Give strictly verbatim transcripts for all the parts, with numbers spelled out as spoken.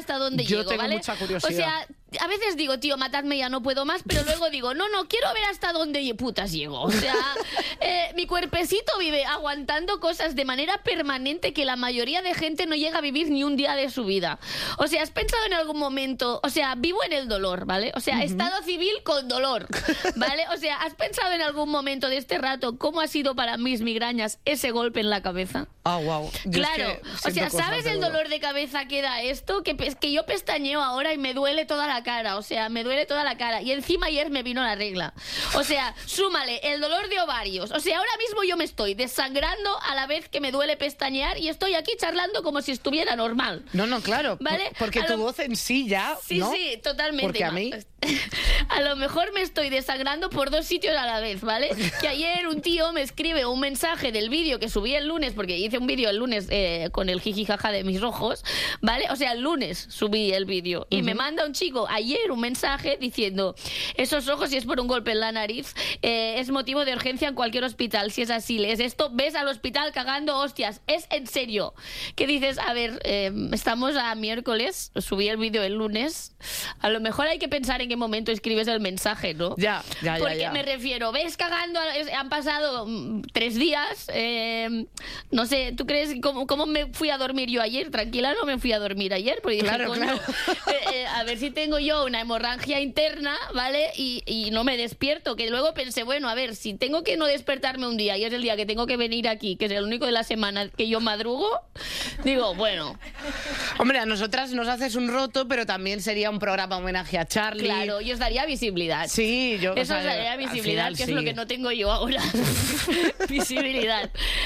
hasta dónde Yo llego, tengo ¿vale? mucha curiosidad. O sea, a veces digo, tío, matadme, ya no puedo más, pero luego digo, no, no, quiero ver hasta dónde putas llego. O sea, eh, mi cuerpecito vive aguantando cosas de manera permanente que la mayoría de gente no llega a vivir ni un día de su vida. O sea, ¿has pensado en algún momento? O sea, vivo en el dolor, ¿vale? O sea, uh-huh. estado civil con dolor, ¿vale? O sea, ¿has pensado en algún momento de este rato cómo ha sido para mis migrañas ese golpe en la cabeza? Ah, oh, wow. Yo claro, es que o sea, ¿sabes el dolor de cabeza que da esto? Que, que yo pestañeo ahora y me duele toda la cara, o sea, me duele toda la cara. Y encima ayer me vino la regla. O sea, súmale el dolor de ovarios. O sea, ahora mismo yo me estoy desangrando a la vez que me duele pestañear y estoy aquí charlando como si estuviera normal. No, no, claro. ¿Vale? Porque a tu lo... voz en sí ya, Sí, ¿no? sí, totalmente. Porque a no. mí... A lo mejor me estoy desangrando por dos sitios a la vez, ¿vale? Que ayer un tío me escribe un mensaje del vídeo que subí el lunes, porque hice un vídeo el lunes eh, con el jijijaja de mis ojos, ¿vale? O sea, el lunes subí el vídeo y uh-huh. me manda un chico ayer un mensaje diciendo, esos ojos, si es por un golpe en la nariz, eh, es motivo de urgencia en cualquier hospital. Si es así, lees esto, ves al hospital cagando hostias. Es en serio. Que dices, a ver, eh, estamos a miércoles, subí el vídeo el lunes, a lo mejor hay que pensar en qué momento escribes el mensaje, ¿no? Ya, ya, ya. Porque ya. me refiero, ves cagando, han pasado mm, tres días, eh, no sé, ¿tú crees cómo, cómo me fui a dormir yo ayer? Tranquila, no me fui a dormir ayer, porque dije, claro, coño, claro. eh, eh, a ver si tengo yo una hemorragia interna, ¿vale? Y, y no me despierto, que luego pensé, bueno, a ver, si tengo que no despertarme un día y es el día que tengo que venir aquí, que es el único de la semana que yo madrugo, digo, bueno. Hombre, a nosotras nos haces un roto, pero también sería un programa homenaje a Charlie. Claro, y os daría visibilidad. Sí, yo... Eso o sea, os daría visibilidad, final, que sí. es lo que no tengo yo ahora. Visibilidad.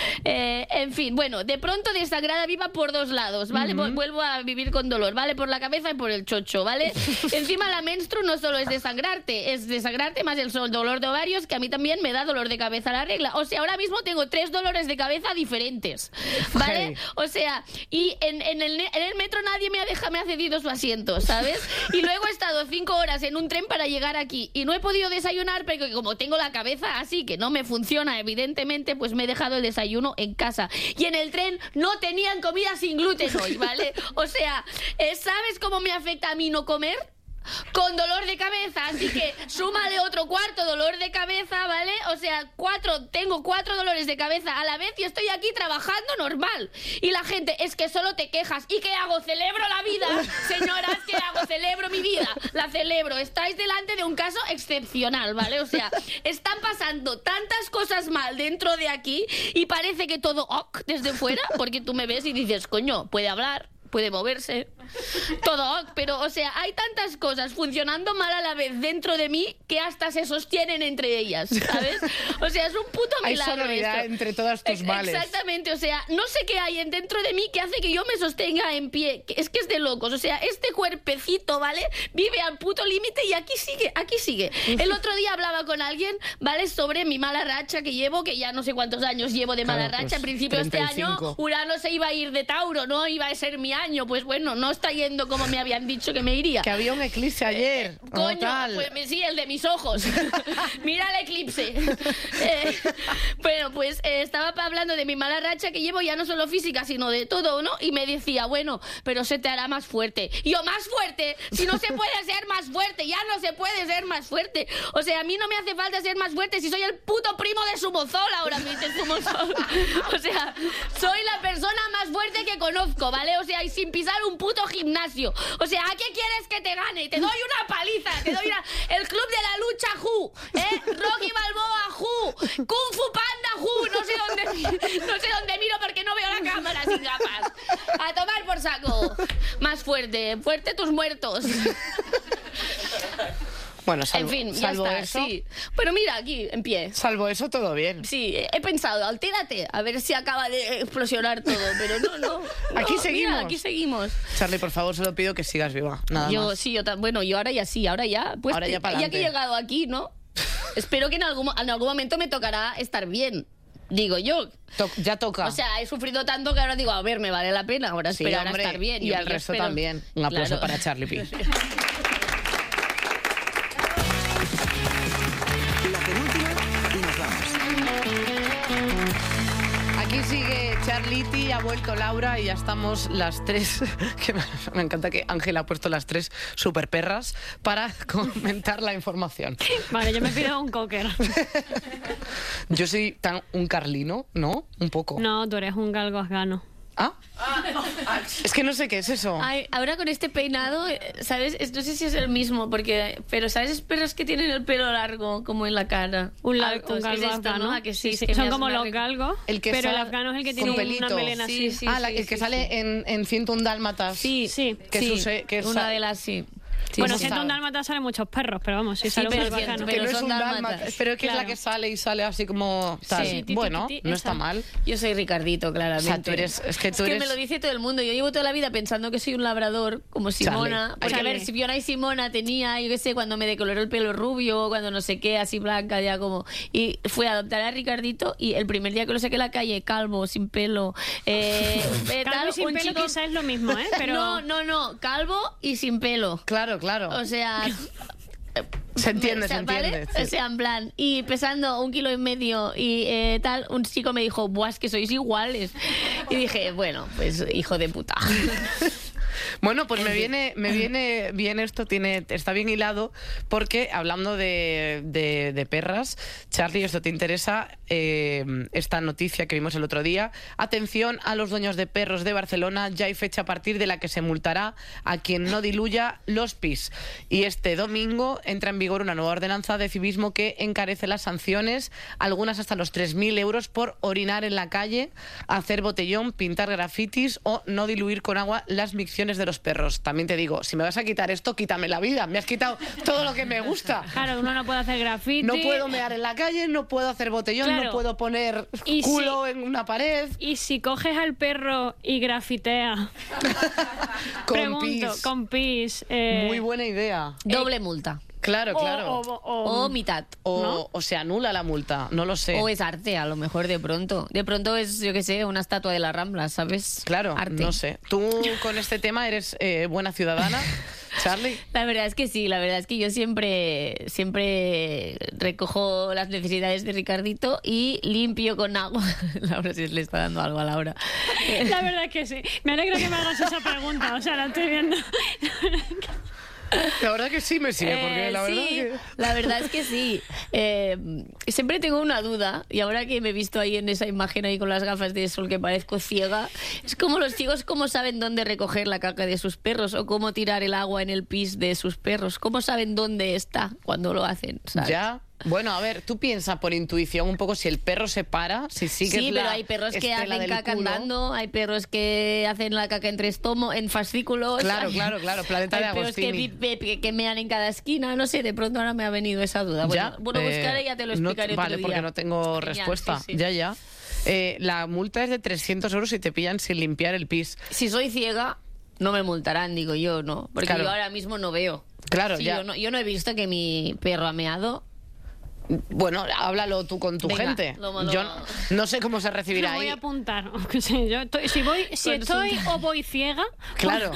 Eh, en fin, bueno, de pronto desangrada viva por dos lados, ¿vale? Uh-huh. Vuelvo a vivir con dolor, ¿vale? Por la cabeza y por el chocho, ¿vale? Encima la menstru no solo es desangrarte, es desangrarte más el dolor de ovarios, que a mí también me da dolor de cabeza la regla. O sea, ahora mismo tengo tres dolores de cabeza diferentes, ¿vale? Okay. O sea, y en, en, el, en el metro nadie me ha, deja, me ha cedido su asiento, ¿sabes? Y luego he estado cinco horas en un tren para llegar aquí y no he podido desayunar porque como tengo la cabeza así que no me funciona evidentemente, pues me he dejado el desayuno en casa. Y en el tren no tenían comida sin gluten hoy, ¿vale? O sea, ¿sabes cómo me afecta a mí no comer? Con dolor de cabeza, así que súmale otro cuarto dolor de cabeza, ¿vale? O sea, cuatro, tengo cuatro dolores de cabeza a la vez y estoy aquí trabajando normal. Y la gente, es que solo te quejas. ¿Y qué hago? ¿Celebro la vida? Señoras, ¿qué hago? Celebro mi vida. La celebro. Estáis delante de un caso excepcional, ¿vale? O sea, están pasando tantas cosas mal dentro de aquí y parece que todo ok desde fuera, porque tú me ves y dices, coño, puede hablar, puede moverse, todo, pero, o sea, hay tantas cosas funcionando mal a la vez dentro de mí que hasta se sostienen entre ellas, ¿sabes? O sea, es un puto milagro. Hay sonoridad esto. entre todas tus males. Exactamente, o sea, no sé qué hay dentro de mí que hace que yo me sostenga en pie. Es que es de locos, o sea, este cuerpecito, ¿vale? Vive al puto límite y aquí sigue, aquí sigue. El otro día hablaba con alguien, ¿vale? Sobre mi mala racha que llevo, que ya no sé cuántos años llevo de mala claro, racha. Pues, Al principio de este año, Urano se iba a ir de Tauro, ¿no? Iba a ser mi año, pues bueno, no está yendo como me habían dicho que me iría. Que había un eclipse ayer. Eh, coño, tal. pues sí, el de mis ojos. Mira el eclipse. Eh, bueno, pues eh, estaba hablando de mi mala racha que llevo ya no solo física, sino de todo, ¿no? Y me decía, bueno, pero se te hará más fuerte. Y yo, ¿más fuerte? Si no se puede ser más fuerte, ya no se puede ser más fuerte. O sea, a mí no me hace falta ser más fuerte si soy el puto primo de Sumozol ahora mismo. Sumozol. O sea, soy la persona más fuerte que conozco, ¿vale? O sea, y sin pisar un puto gimnasio. O sea, ¿a qué quieres que te gane? Te doy una paliza, te doy una... El club de la lucha Who, ¿eh? Rocky Balboa Who, Kung Fu Panda Who, no sé dónde, no sé dónde miro porque no veo la cámara sin gafas. A tomar por saco. Más fuerte, fuerte tus muertos. Bueno, salvo, en fin, ya salvo está, eso, sí. Pero mira, aquí, en pie. Salvo eso, todo bien. Sí, he pensado, altérate, a ver si acaba de explosionar todo, pero no, no. no aquí seguimos. Mira, aquí seguimos. Charlie, por favor, solo pido que sigas viva, nada yo, más. Sí, yo bueno, yo ahora ya sí, ahora ya. Pues ahora ya, ya que he llegado aquí, ¿no? Espero que en algún, en algún momento me tocará estar bien. Digo yo. To ya toca. O sea, he sufrido tanto que ahora digo, a ver, me vale la pena ahora sí, esperar hombre, a estar bien. Y yo, al yo resto espero... también. Un aplauso claro. para Charlie Pi. Aquí sigue Charliti, ha vuelto Laura y ya estamos las tres, que me, me encanta que Ángela ha puesto las tres super perras para comentar la información. Vale, yo me pido un cocker. Yo soy tan un carlino, ¿no? Un poco. No, tú eres un galgo afgano. ¿Ah? Es que no sé qué es eso. Ay, ahora con este peinado, ¿sabes? No sé si es el mismo, porque pero ¿sabes perros que tienen el pelo largo, como en la cara? Un, la, Altos, un galgo es esto, afgano. ¿no? ¿A que sí? Sí, sí. Es que Son me como hace los una- galgos, El que pero el sale afgano es el que con tiene pelito. una melena Sí, así. sí. ah, la, el que sale en, en ciento un dálmatas. Sí, Sí. Que sí, su se- que una sa- de las sí. Sí, Bueno, sí, siento sabe. un dálmata salen muchos perros, pero vamos, si Sí, sale un pero galgo siento- afgano. Que pero no es son un dálmatas. dálmatas, pero que es la Claro. que sale y sale así como tal. Sí. Bueno, Ti, ti, ti, no esa. está mal. Yo soy Ricardito, claramente. O sea, tú eres- es que tú es eres- me lo dice todo el mundo. Yo llevo toda la vida pensando que soy un labrador, como Simona. Charlie. Porque, a Charlie. ver, si Fiona y Simona tenía, yo qué sé, cuando me decoloró el pelo rubio, cuando no sé qué, así blanca, ya como... Y fui a adoptar a Ricardito y el primer día que lo saqué a la calle, calvo, sin pelo... Eh, eh, Calvo tal, y sin un pelo chico- quizás es lo mismo, ¿eh? Pero... No, no, no, calvo y sin pelo. Claro, claro. O sea... Se entiende, o sea, se ¿vale? entiende. sí. O sea, en plan, y pesando un kilo y medio y eh, tal, un chico me dijo, buah, es que sois iguales. Y dije, bueno, pues hijo de puta. Bueno, pues me viene, me viene bien esto, tiene, está bien hilado, porque hablando de, de, de perras, Charlie, esto te interesa, eh, esta noticia que vimos el otro día. Atención a los dueños de perros de Barcelona, ya hay fecha a partir de la que se multará a quien no diluya los pis. Y este domingo entra en vigor una nueva ordenanza de civismo que encarece las sanciones, algunas hasta los tres mil euros por orinar en la calle, hacer botellón, pintar grafitis o no diluir con agua las micciones de los perros. También te digo, si me vas a quitar esto, quítame la vida. Me has quitado todo lo que me gusta. Claro, uno no puede hacer graffiti. No puedo mear en la calle, no puedo hacer botellón, Claro. no puedo poner Y culo si- en una pared. Y si coges al perro y grafitea, Con pregunto, pis. con pis... eh, Muy buena idea. Doble multa. Claro, o- claro. O, o- O mitad. O, ¿no? o se anula la multa, no lo sé. O es arte, a lo mejor de pronto. De pronto es, yo qué sé, una estatua de la Rambla, ¿sabes? Claro, Arte. no sé. ¿Tú con este tema eres eh, buena ciudadana, Charlie? La verdad es que sí, la verdad es que yo siempre, siempre recojo las necesidades de Ricardito y limpio con agua. Laura sí le está dando algo a Laura. La verdad es que sí. Me alegra que me hagas esa pregunta. O sea, la estoy viendo. La verdad que sí me sigue, porque Eh, la verdad sí, que... la verdad es que sí. Eh, siempre tengo una duda, y ahora que me he visto ahí en esa imagen ahí con las gafas de sol que parezco ciega, es como los ciegos cómo saben dónde recoger la caca de sus perros o cómo tirar el agua en el pis de sus perros. ¿Cómo saben dónde está cuando lo hacen? ¿sabes? Ya. Bueno, a ver, tú piensas por intuición un poco si el perro se para, si sigues Sí, la pero hay perros que estela hacen del caca culo. andando, hay perros que hacen la caca entre estomo, en fascículos. Claro, hay- claro, claro, Planeta hay de perros que, Agostini. vi- que, que mean en cada esquina, no sé, de pronto ahora me ha venido esa duda. Bueno, Ya, bueno eh, buscaré y ya te lo no- explicaré Vale, otro día. porque no tengo Genial, respuesta. sí, sí. Ya, ya. Eh, la multa es de trescientos euros si te pillan sin limpiar el pis. Si soy ciega, no me multarán, digo yo, ¿no? Porque Claro. yo ahora mismo no veo. Claro, Sí, ya. Yo no, yo no he visto que mi perro ha meado. Bueno, háblalo tú con tu Venga, gente. lo- lo- Yo no, no sé cómo se Lo recibirá voy ahí. a apuntar. Sí, yo estoy- si voy, si Consulta. estoy o voy ciega, Claro.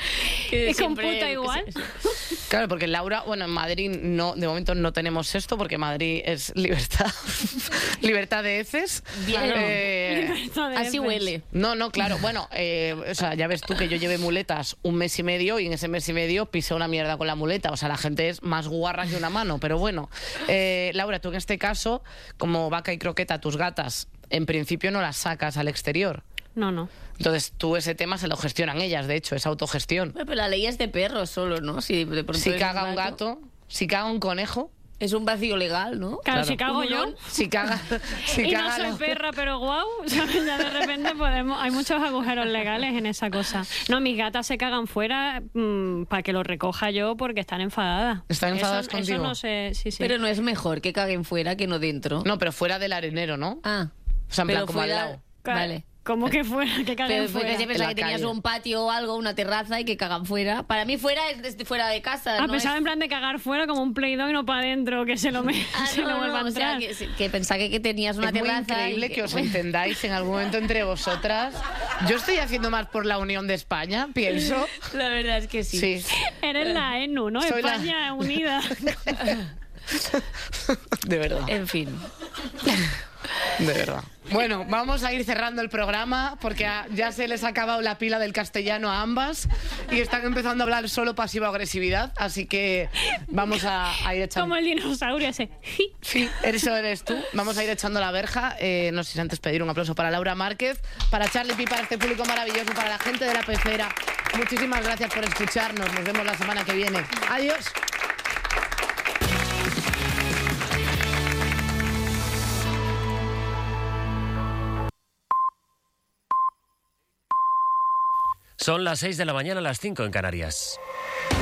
Que y siempre- computa igual. Claro, porque Laura, bueno, en Madrid no, de momento no tenemos esto, porque Madrid es libertad, libertad de heces. Bien. Eh, Libertad de Así heces. huele. no, no, claro, bueno, eh, o sea, ya ves tú que yo llevé muletas un mes y medio y en ese mes y medio pisé una mierda con la muleta, o sea, la gente es más guarra que una mano, pero bueno. Eh, Laura, tú en este caso, como Vaca y Croqueta, tus gatas, en principio no las sacas al exterior. No, no. Entonces tú ese tema se lo gestionan ellas, de hecho, es autogestión. Bueno, pero la ley es de perros solo, ¿no? Si de pronto Si es caga un gato, si caga un conejo, Es un vacío legal, ¿no? Claro, Claro. si cago Un yo. hurón. si caga, si Y no caga soy lo- perra, pero guau, ¿sabes? Ya de repente podemos... Hay muchos agujeros legales en esa cosa. No, mis gatas se cagan fuera para que lo recoja yo porque están enfadadas. ¿Están enfadadas eso, contigo? Eso no sé, sí, sí. Pero no es mejor que caguen fuera que no dentro. No, pero fuera del arenero, ¿no? Ah. O sea, en plan, pero como al fuera- lado. Vale. Como que fuera, que caguen Pero fue fuera. que se pensaba En que la tenías calle. un patio o algo, una terraza y que cagan fuera. Para mí fuera es desde fuera de casa. Ah, no pensaba es- en plan de cagar fuera como un Play-Doh y no para adentro, que se lo, me, Ah, se no, lo no, vuelva a o sea, entrar. que, que pensaba que, que tenías una Es muy terraza. y increíble que os bueno. entendáis en algún momento entre vosotras. Yo estoy haciendo más por la unión de España, pienso. La verdad es que sí. Sí, Eres la E N U, ¿no? Soy la- España unida. de verdad. En fin. De verdad. Bueno, vamos a ir cerrando el programa porque ya se les ha acabado la pila del castellano a ambas y están empezando a hablar solo pasiva-agresividad, así que vamos a, a ir echando... Como el dinosaurio ese. Sí, eso eres tú. Vamos a ir echando la verja. Eh, no sé si antes pedir un aplauso para Laura Márquez, para Charlie Pi, para este público maravilloso, para la gente de La Pecera. Muchísimas gracias por escucharnos. Nos vemos la semana que viene. Adiós. Son las seis de la mañana, las cinco en Canarias.